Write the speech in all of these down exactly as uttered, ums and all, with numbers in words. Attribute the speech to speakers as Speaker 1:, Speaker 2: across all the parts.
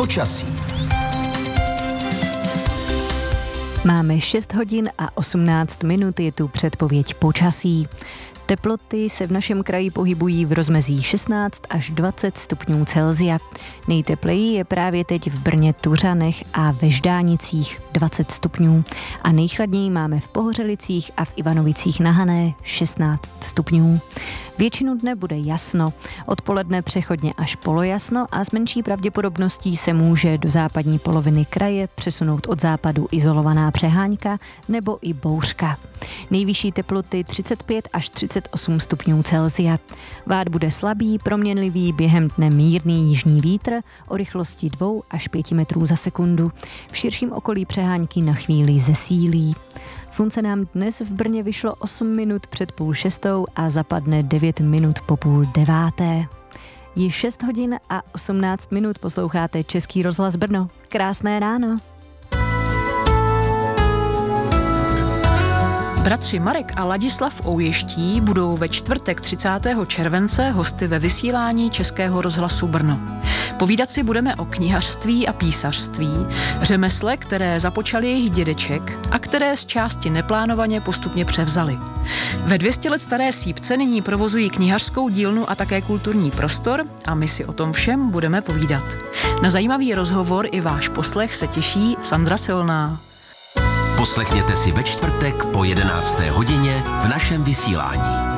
Speaker 1: počasí.
Speaker 2: Máme šest hodin a osmnáct minut, je tu předpověď počasí. Teploty se v našem kraji pohybují v rozmezí šestnáct až dvacet stupňů Celsia. Nejtepleji je právě teď v Brně, Tuřanech a ve Ždánicích dvacet stupňů. A nejchladněji máme v Pohořelicích a v Ivanovicích na Hané šestnáct stupňů. Většinu dne bude jasno, odpoledne přechodně až polojasno a s menší pravděpodobností se může do západní poloviny kraje přesunout od západu izolovaná přehánka nebo i bouřka. Nejvyšší teploty třicet pět až třicet osm stupňů Celsia. Vád bude slabý, proměnlivý, během dne mírný jižní vítr o rychlosti dvě až pět metrů za sekundu. V širším okolí přehánky na chvíli zesílí. Slunce nám dnes v Brně vyšlo osm minut před půl šestou a zapadne devět minut po půl deváté. Je šest hodin a osmnáct minut, posloucháte Český rozhlas Brno. Krásné ráno.
Speaker 3: Bratři Marek a Ladislav Ouještí budou ve čtvrtek třicátého července hosty ve vysílání Českého rozhlasu Brno. Povídat si budeme o knihařství a písařství, řemesle, které započal jejich dědeček a které z části neplánovaně postupně převzali. Ve dvě stě let staré Sípce nyní provozují knihařskou dílnu a také kulturní prostor a my si o tom všem budeme povídat. Na zajímavý rozhovor i váš poslech se těší Sandra Silná.
Speaker 1: Poslechněte si ve čtvrtek po jedenácté hodině v našem vysílání.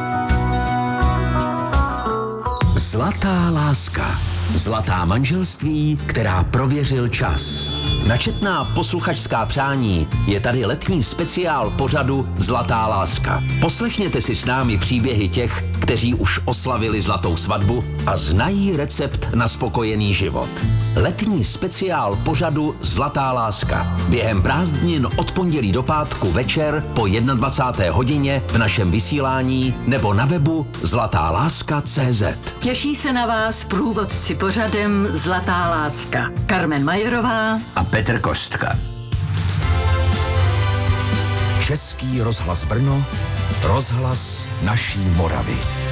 Speaker 1: Zlatá láska. Zlatá manželství, která prověřil čas. Na četná posluchačská přání je tady letní speciál pořadu Zlatá láska. Poslechněte si s námi příběhy těch, kteří už oslavili zlatou svatbu a znají recept na spokojený život. Letní speciál pořadu Zlatá láska. Během prázdnin od pondělí do pátku večer po dvacáté jedné hodině v našem vysílání nebo na webu zlatá láska tečka cé zet.
Speaker 4: Těší se na vás průvodci pořadem Zlatá láska. Carmen Majerová
Speaker 1: a Petr Kostka. Český rozhlas Brno, rozhlas naší Moravy.